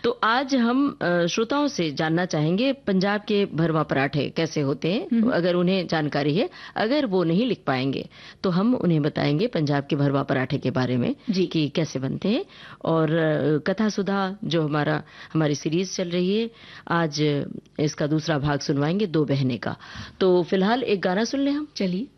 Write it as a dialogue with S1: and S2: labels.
S1: तो आज हम श्रोताओं से जानना चाहेंगे पंजाब के भरवा पराठे कैसे होते हैं, अगर उन्हें जानकारी है। अगर वो नहीं लिख पाएंगे तो हम उन्हें बताएंगे पंजाब के भरवा पराठे के बारे में
S2: जी
S1: कि कैसे बनते हैं। और कथा सुधा जो हमारी सीरीज चल रही है, आज इसका दूसरा भाग सुनवाएंगे दो बहनें का। तो फिलहाल एक गाना सुन लें हम।
S2: चलिए।